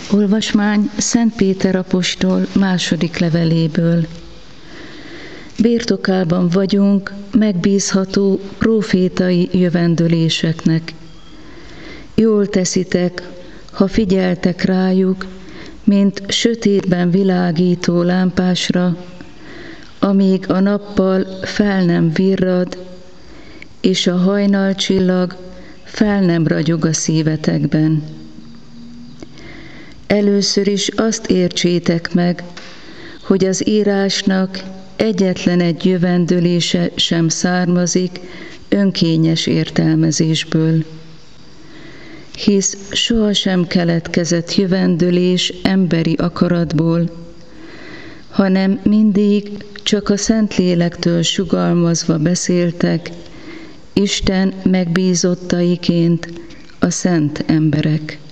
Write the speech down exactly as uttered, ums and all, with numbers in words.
Olvasmány Szent Péter apostol második leveléből. Birtokában vagyunk megbízható prófétai jövendöléseknek. Jól teszitek, ha figyeltek rájuk, mint sötétben világító lámpásra, amíg a nappal fel nem virrad, és a hajnalcsillag fel nem ragyog a szívetekben. Először is azt értsétek meg, hogy az írásnak egyetlen egy jövendölése sem származik önkényes értelmezésből, hisz sohasem keletkezett jövendölés emberi akaratból, hanem mindig csak a Szentlélektől sugalmazva beszéltek, Isten megbízottaiként a szent emberek.